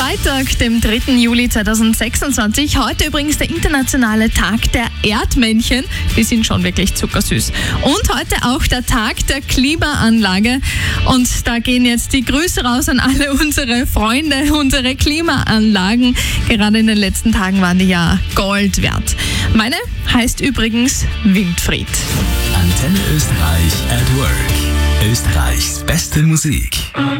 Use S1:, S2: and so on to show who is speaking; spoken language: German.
S1: Freitag, dem 3. Juli 2026. Heute übrigens der internationale Tag der Erdmännchen. Die sind schon wirklich zuckersüß. Und heute auch der Tag der Klimaanlage. Und da gehen jetzt die Grüße raus an alle unsere Freunde, unsere Klimaanlagen. Gerade in den letzten Tagen waren die ja Gold wert. Meine heißt übrigens Winfried.
S2: Antenne Österreich at Work. Österreichs beste Musik.